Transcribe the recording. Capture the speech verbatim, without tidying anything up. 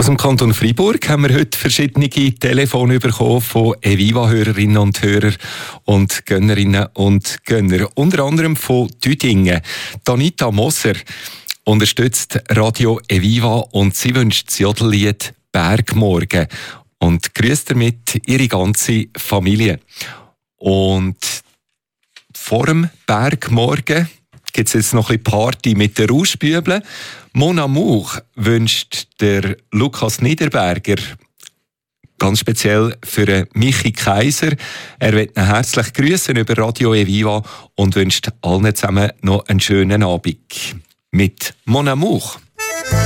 Aus dem Kanton Freiburg haben wir heute verschiedene Telefone bekommen von Eviva-Hörerinnen und Hörern und Gönnerinnen und Gönner. Unter anderem von Düdingen. Anita Moser unterstützt Radio Eviva und sie wünscht das Jodellied «Bergmorgen» und grüßt damit ihre ganze Familie. Und vor dem Bergmorgen gibt es jetzt noch ein bisschen Party mit den Rauschbübeln. Mon Amour wünscht der Lukas Niederberger ganz speziell für Michi Kaiser. Er wird ihn herzlich grüßen über Radio Eviva und wünscht allen zusammen noch einen schönen Abend mit Mon Amour.